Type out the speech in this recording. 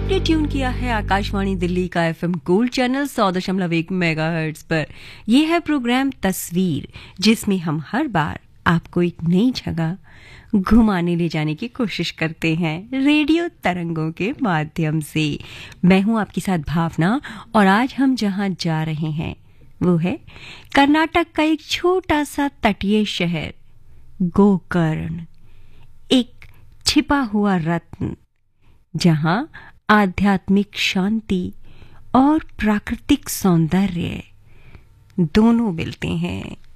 आपने ट्यून किया है आकाशवाणी दिल्ली का एफएम गोल्ड चैनल 100.1 मेगाहर्ट्ज पर। यह है प्रोग्राम तस्वीर, जिसमें हम हर बार आपको एक नई जगह घुमाने ले जाने की कोशिश करते हैं रेडियो तरंगों के माध्यम से। मैं हूं आपके साथ भावना, और आज हम जहां जा रहे हैं वो है कर्नाटक का एक छोटा सा तटीय शहर गोकर्ण, एक छिपा हुआ रत्न जहां आध्यात्मिक शांति और प्राकृतिक सौंदर्य दोनों मिलते हैं।